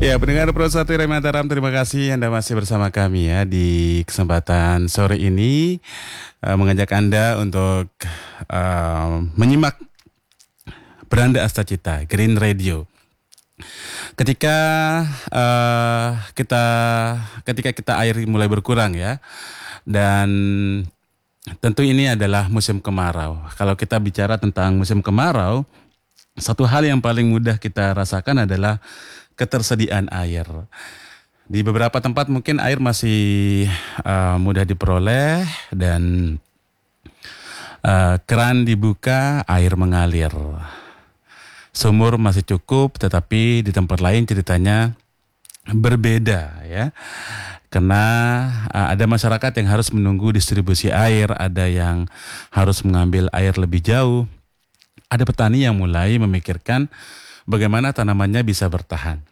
Ya, pendengar Pro 1 Mataram, terima kasih Anda masih bersama kami ya di kesempatan sore ini, mengajak Anda untuk menyimak Beranda Astacita Green Radio. Ketika kita air mulai berkurang ya, dan tentu ini adalah musim kemarau. Kalau kita bicara tentang musim kemarau, satu hal yang paling mudah kita rasakan adalah ketersediaan air. Di beberapa tempat mungkin air masih mudah diperoleh dan keran dibuka, air mengalir. Sumur masih cukup, tetapi di tempat lain ceritanya berbeda ya. Karena ada masyarakat yang harus menunggu distribusi air, ada yang harus mengambil air lebih jauh. Ada petani yang mulai memikirkan bagaimana tanamannya bisa bertahan.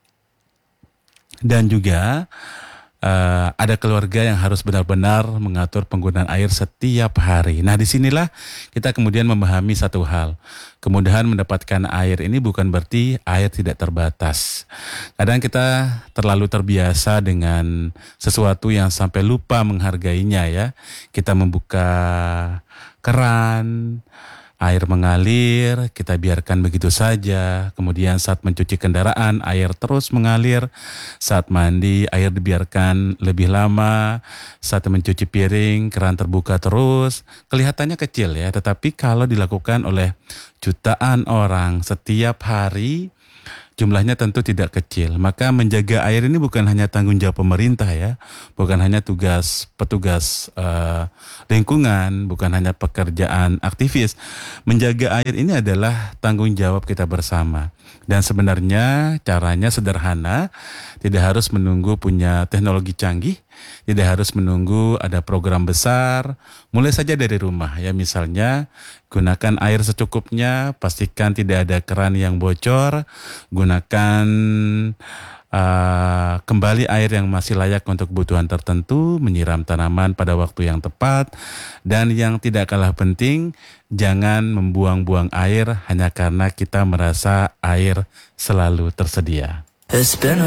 Dan juga ada keluarga yang harus benar-benar mengatur penggunaan air setiap hari. Nah, disinilah kita kemudian memahami satu hal. Kemudahan mendapatkan air ini bukan berarti air tidak terbatas. Kadang kita terlalu terbiasa dengan sesuatu yang sampai lupa menghargainya ya. Kita membuka keran, air mengalir, kita biarkan begitu saja. Kemudian saat mencuci kendaraan, air terus mengalir. Saat mandi, air dibiarkan lebih lama. Saat mencuci piring, keran terbuka terus. Kelihatannya kecil ya, tetapi kalau dilakukan oleh jutaan orang setiap hari, jumlahnya tentu tidak kecil. Maka menjaga air ini bukan hanya tanggung jawab pemerintah ya, bukan hanya tugas petugas lingkungan, bukan hanya pekerjaan aktivis. Menjaga air ini adalah tanggung jawab kita bersama. Dan sebenarnya caranya sederhana, tidak harus menunggu punya teknologi canggih, tidak harus menunggu ada program besar, mulai saja dari rumah ya. Misalnya gunakan air secukupnya, pastikan tidak ada keran yang bocor, gunakan kembali air yang masih layak untuk kebutuhan tertentu, menyiram tanaman pada waktu yang tepat, dan yang tidak kalah penting, jangan membuang-buang air hanya karena kita merasa air selalu tersedia.